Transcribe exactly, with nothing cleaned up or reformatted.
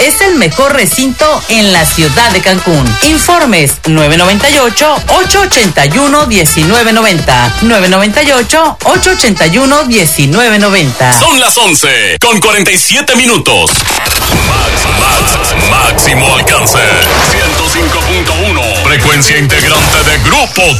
es el mejor recinto en la ciudad de Cancún. Informes nueve noventa y ocho, ocho ochenta y uno, diecinueve noventa. nueve noventa y ocho, ocho ochenta y uno, diecinueve noventa. Son las once con cuarenta y siete minutos. Max, max, máximo alcance. ciento cinco punto uno. Frecuencia integral.